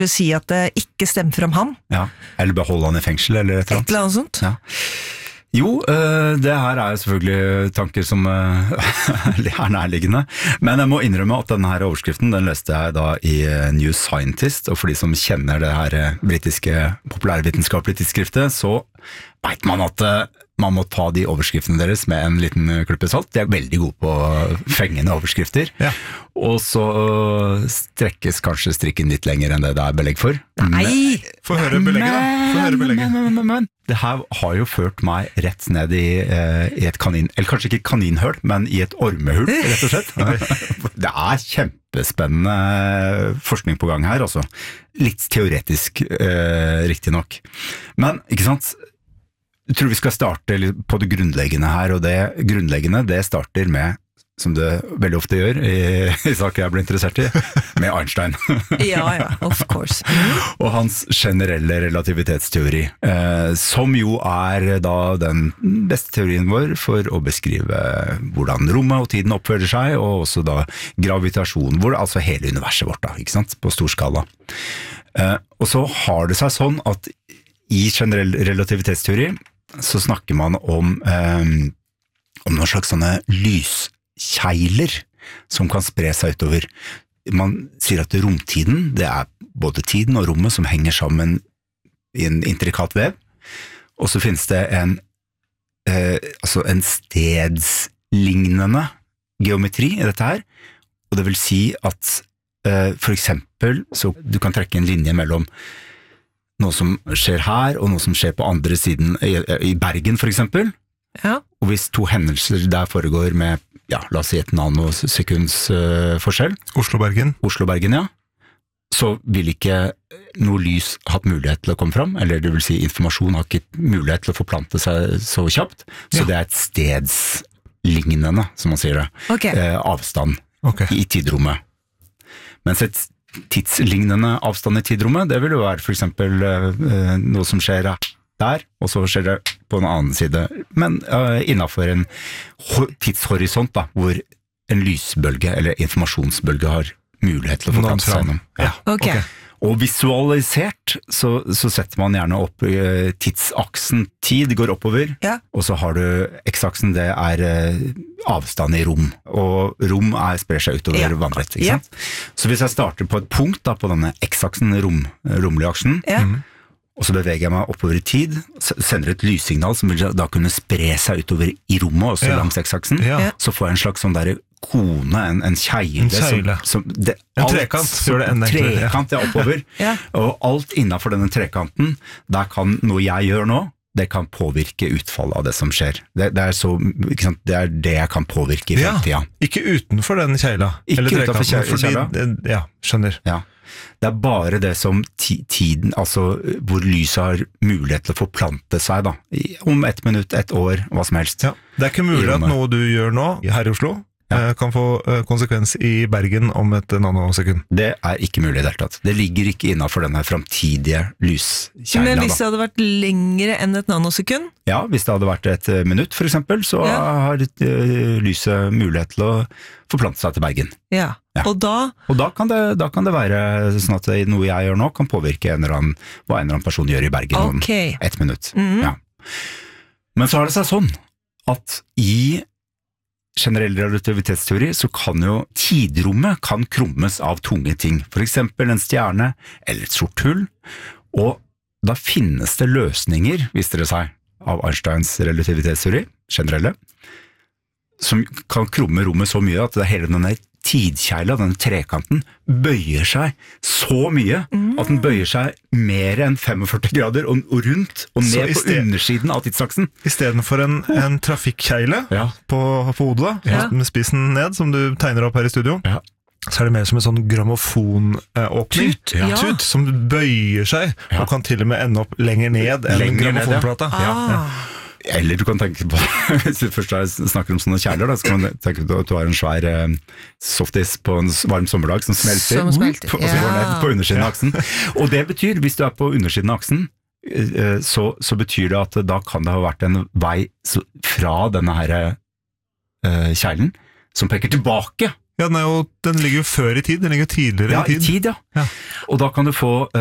vil si at det ikke stemmer frem ham. Ja, eller beholde han i fengsel, eller et eller annet. Et eller annet sånt. Ja. Jo, det her jo selvfølgelig tanker som nærliggende, men jeg må innrømme at denne her overskriften, den leste jeg da i New Scientist, og for de som kjenner det her britiske populærvitenskapelige tidsskriftet, så vet man at man må ta de overskriftene deres med en liten klippe salt. De veldig gode på fengende overskrifter, og så strekkes kanskje strikken litt lenger enn det belegg for. Nei! Få høre belegget da. Få høre belegget. Men det her har jo ført meg rett ned i et kanin, eller kanskje ikke kaninhøl, men i et ormehull, rett og slett. Det kjempespennende forskning på gang her, altså. Litt teoretisk, riktig nok. Men, ikke sant, jeg tror vi skal starte på det grunnleggende her, og det grunnleggende, det starter med, som det veldig ofte gjør i saker jeg blir interessert i, med Einstein. Ja, of course. Og hans generelle relativitetsteori, som jo da den beste teorien vår for å beskrive hvordan rommet og tiden oppfører seg, og også da gravitasjon, altså hele universet vårt da, ikke sant, på stor skala. Og så har det seg sånn at i generell relativitetsteori så snakker man om noen slags sånne lyskjeiler som kan spre seg utover. Man sier at romtiden, det både tiden og rommet som henger sammen i en intrikat vev, og så finnes det en stedslignende geometri i dette her, og det vil si at for eksempel, så du kan trekke en linje mellom noe som skjer her, og noe som skjer på andre siden, i Bergen for eksempel. Ja. Og hvis to hendelser der foregår med, la oss si et nanosekunds forskjell. Oslo-Bergen, ja. Så vil ikke noe lys hatt mulighet til å komme fram, eller det vil si informasjon har ikke mulighet til å forplante seg så kjapt, så det et stedslignende, som man sier det. Okay. Avstand i tidrommet. Mens et tidslignende avstand i tidrommet, det vil jo være for eksempel noe som skjer der, og så skjer det på en annen side, men innenfor en tidshorisont da, hvor en lysbølge eller informasjonsbølge har mulighet til å forplante seg gjennom. Ja. Okay. Og visualisert så setter man gjerne opp tidsaksen, tid går oppover, og så har du x-aksen, det avstand i rom, og rom sprer seg utover vannrett, ikke sant? Så hvis jeg starter på et punkt da, på denne x-aksen, romlige aksen, og så beveger jeg meg oppover i tid, sender et lyssignal som vil da kunne spre seg utover i rommet, også langs x-aksen, så får jeg en slags sånn der kone, en kjeile. En trekant, gjør det enda enklere. Trekant, oppover. Og alt innenfor denne trekanten, der kan noe jeg gjør nå, det kan påvirke utfallet av det som skjer. Det det jeg kan påvirke i fremtiden. Ikke utenfor den kjeila. Ikke utenfor kjeila. Skjønner. Det bare det som tiden, altså hvor lyset har mulighet til å forplante seg da, om 1 minutt, 1 år, hva som helst. Det ikke mulig at noe du gjør nå, her i Oslo, kan få konsekvens i Bergen om et nanosekund. Det ikke mulig i det hele tatt. Det ligger ikke innenfor denne fremtidige lyskjeila. Men hvis det hadde vært lengre enn et nanosekund? Ja, hvis det hadde vært 1 minutt for eksempel, så har lyset mulighet til å forplante seg til Bergen. Ja. Og da kan det være sånn at noe jeg gjør nå kan påvirke hva en eller annen person gjør i Bergen om 1 minutt. Men så har det seg sånn at i generell relativitetsteori så kan jo tidrommet kan krummes av tunge ting, for eksempel en stjerne eller et sort hull, og da finnes det løsninger, viste det seg, av Einsteins relativitetsteori, generelle, som kan krumme rommet så mye at hele denne tidkjeila, denne trekanten, bøyer seg så mye at den bøyer seg mer enn 45 grader og rundt og ned på undersiden av tidsaksen. I stedet for en trafikkjeile på hodet da, med spissen ned, som du tegner opp her i studio, så det mer som en sånn grammofonåpning, tut, som bøyer seg, og kan til og med ende opp lenger ned enn grammofonplata. Eller du kan tenke på, hvis du først snakker om sånne kjærler, da, så kan du tenke på at du har en svær softis på en varm sommerdag som smelter, og så går ned på undersiden av aksen. Og det betyr, hvis du på undersiden av aksen, så betyr det at da kan det ha vært en vei fra denne her kjærlen, som peker tilbake Ja, den ligger jo før i tid, den ligger jo tidligere i tid. Ja, i tid, ja. Og da kan du få